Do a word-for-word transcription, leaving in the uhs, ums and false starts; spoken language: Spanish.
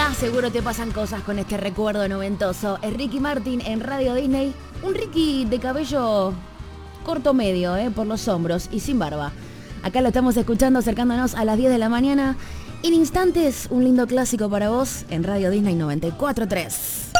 Ah, seguro te pasan cosas con este recuerdo noventoso. Es Ricky Martin en Radio Disney. Un Ricky de cabello corto medio, eh, por los hombros y sin barba. Acá lo estamos escuchando acercándonos a las diez de la mañana. En instantes, un lindo clásico para vos en Radio Disney noventa y cuatro punto tres.